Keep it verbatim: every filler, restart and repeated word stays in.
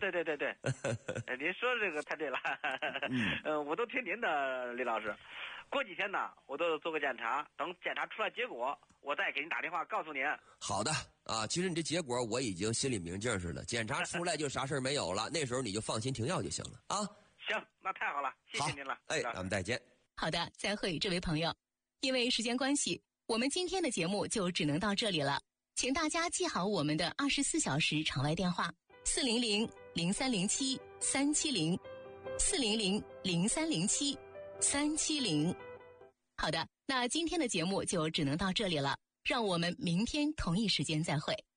对对对对，您说这个太对了。嗯、呃，我都听您的，李老师。过几天呢，我都做个检查，等检查出来结果，我再给您打电话告诉您。 好的啊，其实你这结果我已经心里明镜似的，检查出来就啥事儿没有了，那时候你就放心停药就行了啊。 行，那太好了，谢谢您了。 哎，咱们再见。 好的，再会，这位朋友。因为时间关系，我们今天的节目就只能到这里了。请大家记好我们的二十四小时场外电话：四零零零三零七三七零，四零零零三零七三七零。好的，那今天的节目就只能到这里了，让我们明天同一时间再会。